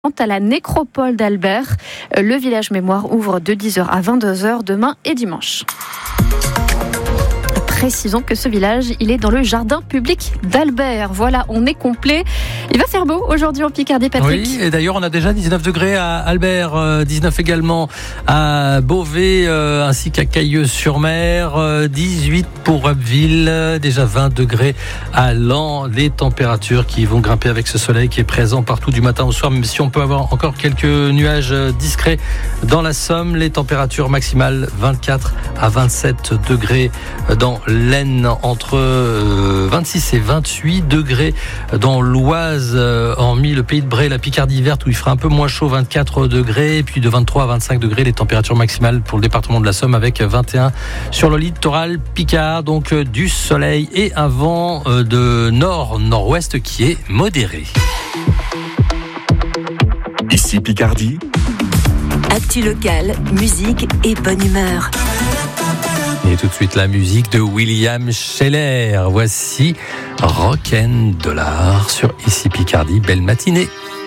à la nécropole d'Albert. Le village mémoire ouvre de 10h à 22h demain et dimanche. Précisons que ce village, il est dans le jardin public d'Albert. Voilà, on est complet. Il va faire beau aujourd'hui en Picardie, Patrick. Oui, et d'ailleurs, on a déjà 19 degrés à Albert, 19 également à Beauvais, ainsi qu'à Cailleuse-sur-Mer, 18 pour Abbeville, déjà 20 degrés à Laon. Les températures qui vont grimper avec ce soleil qui est présent partout du matin au soir, même si on peut avoir encore quelques nuages discrets dans la Somme. Les températures maximales 24 à 27 degrés dans l'Aisne, entre 26 et 28 degrés dans l'Oise, hormis le Pays de Bray, la Picardie verte où il fera un peu moins chaud, 24 degrés, et puis de 23 à 25 degrés les températures maximales pour le département de la Somme, avec 21 sur le littoral picard. Donc du soleil et un vent de nord-nord-ouest qui est modéré. Ici Picardie. Actu locale, musique et bonne humeur. Et tout de suite la musique de William Scheller. Voici Rock'n'Dollar sur Ici Picardie. Belle matinée.